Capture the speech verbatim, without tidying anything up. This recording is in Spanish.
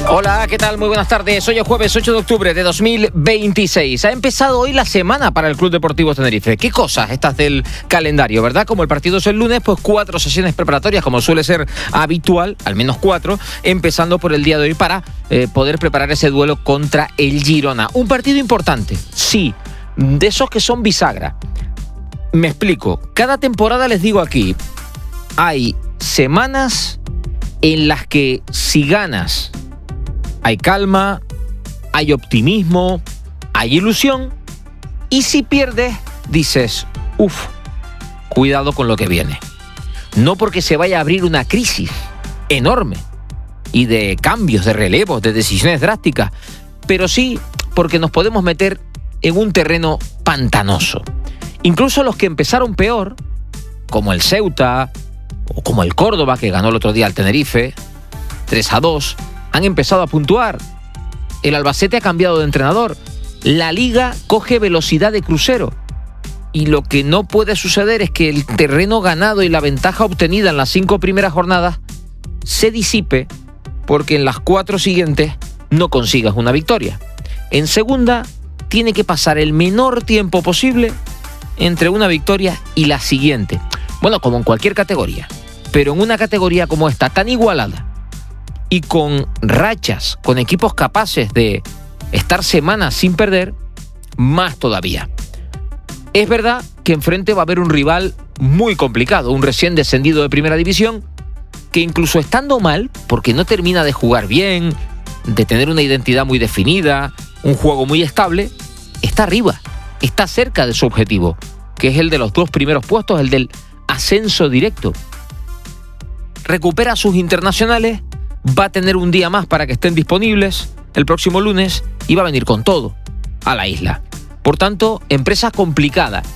Hola, ¿qué tal? Muy buenas tardes. Hoy es jueves ocho de octubre de dos mil veintiséis. Ha empezado hoy la semana para el Club Deportivo Tenerife. ¿Qué cosas estas del calendario, verdad? Como el partido es el lunes, pues cuatro sesiones preparatorias, como suele ser habitual, al menos cuatro, empezando por el día de hoy para eh, poder preparar ese duelo contra el Girona. Un partido importante, sí, de esos que son bisagra. Me explico. Cada temporada les digo aquí, hay semanas en las que si ganas hay calma, hay optimismo, hay ilusión, y si pierdes dices, uff, cuidado con lo que viene. No porque se vaya a abrir una crisis enorme y de cambios, de relevos, de decisiones drásticas, pero sí porque nos podemos meter en un terreno pantanoso. Incluso los que empezaron peor, como el Ceuta o como el Córdoba, que ganó el otro día al Tenerife, tres a dos, han empezado a puntuar. El Albacete ha cambiado de entrenador. La Liga coge velocidad de crucero. Y lo que no puede suceder es que el terreno ganado y la ventaja obtenida en las cinco primeras jornadas se disipe porque en las cuatro siguientes no consigas una victoria. En segunda, tiene que pasar el menor tiempo posible entre una victoria y la siguiente. Bueno, como en cualquier categoría. Pero en una categoría como esta, tan igualada, y con rachas, con equipos capaces de estar semanas sin perder, más todavía. Es verdad que enfrente va a haber un rival muy complicado, un recién descendido de primera división, que incluso estando mal, porque no termina de jugar bien, de tener una identidad muy definida, un juego muy estable, está arriba, está cerca de su objetivo, que es el de los dos primeros puestos, el del ascenso directo. Recupera a sus internacionales, va a tener un día más para que estén disponibles el próximo lunes y va a venir con todo a la isla. Por tanto, empresa complicada